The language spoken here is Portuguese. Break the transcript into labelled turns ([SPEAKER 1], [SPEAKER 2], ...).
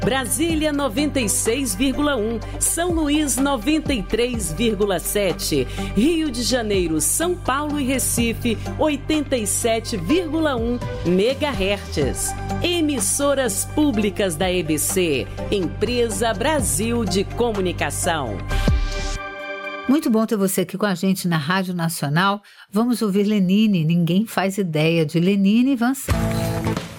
[SPEAKER 1] Brasília 96,1, São Luís 93,7, Rio de Janeiro, São Paulo e Recife 87,1 MHz. Emissoras públicas da EBC, Empresa Brasil de Comunicação.
[SPEAKER 2] Muito bom ter você aqui com a gente na Rádio Nacional. Vamos ouvir Lenine, Ninguém Faz Ideia, de Lenine e Van Sant.